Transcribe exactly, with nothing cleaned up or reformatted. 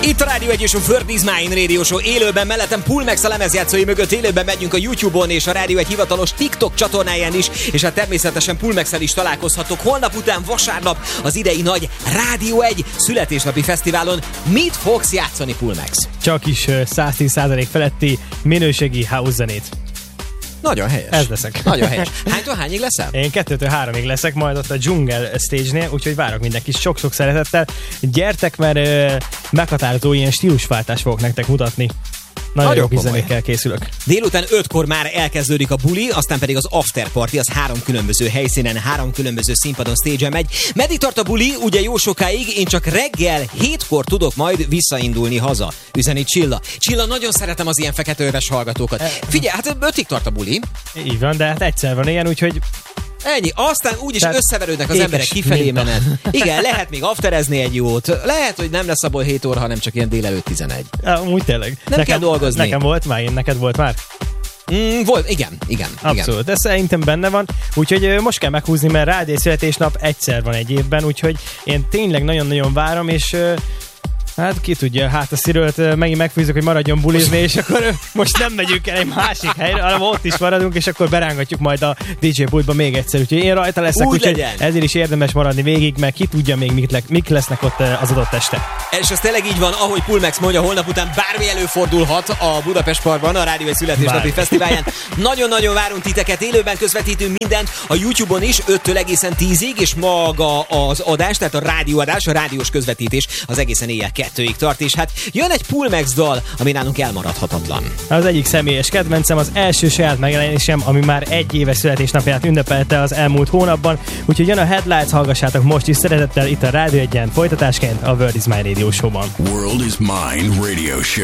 Itt a Rádió egy és a World is Mine Radio Show élőben, mellettem Pulmex a lemezjátszói mögött, élőben megyünk a YouTube-on és a Rádió egy hivatalos TikTok csatornáján is, és hát természetesen Pulmexel is találkozhatok holnap után vasárnap az idei nagy Rádió egy születésnapi fesztiválon. Mit fogsz játszani, Pulmex? Csak is száz tíz százalék feletti minőségi house zenét. Nagyon helyes. Ez leszek. Nagyon helyes. Hánytól hányig leszel? Én kettőtől háromig leszek, majd ott a Jungle Stage-nél, úgyhogy várok mindenkit sok-sok szeretettel. Gyertek, mert ö, meghatározó ilyen stílusváltást fogok nektek mutatni. Nagyon jó kis zenékkel készülök. Délután ötkor már elkezdődik a buli, aztán pedig az after party, az három különböző helyszínen, három különböző színpadon, stage-en megy. Meddig tart a buli? Ugye jó sokáig, én csak reggel hétkor tudok majd visszaindulni haza. Üzeni Csilla. Csilla, nagyon szeretem az ilyen feketőves hallgatókat. Figyelj, hát ötig tart a buli. Így van, de hát egyszer van ilyen, úgyhogy ennyi, aztán úgyis összeverődnek az emberek kifelé menet. Igen, lehet még afterezni egy jót. Lehet, hogy nem lesz abból hét óra, hanem csak ilyen délelőtt tizenegy. Amúgy tényleg. Nem nekem, kell dolgozni. Nekem volt már, én neked volt már? Mm, volt, igen, igen. Abszolút, igen. ez szerintem benne van. Úgyhogy most kell meghúzni, mert Rádió születésnap egyszer van egy évben, úgyhogy én tényleg nagyon-nagyon várom, és hát ki tudja, hát a Szirőt megint megfűzzük, hogy maradjon bulizni, és akkor most nem megyünk el egy másik helyre, hanem ott is maradunk, és akkor berángatjuk majd a dé dzsé pultba még egyszer. Úgyhogy én rajta leszek, úgy úgyhogy legyen. Ezért is érdemes maradni végig, mert ki tudja még mik, le, mik lesznek ott az adott este. És az tényleg így van, ahogy Pulmex mondja, holnap után bármi előfordulhat a Budapest Parkban, a Rádió egy születésnapi fesztiválján. Nagyon-nagyon várunk titeket, élőben közvetítünk mindent a YouTube-on is, öttől egészen tízig, és maga az adás, tehát a rádióadás, a rádiós közvetítés az egészen éjjel kettőig tart, és hát jön egy Pulmex dal, ami nálunk elmaradhatatlan. Az egyik személyes kedvencem, az első saját megjelenésem, ami már egy éves születésnapját ünnepelte az elmúlt hónapban, úgyhogy jön a Headlights, hallgassátok most is szeretettel itt a Rádió egyen folytatásként a World is Mine Radio Show-ban. World is Mine Radio Show.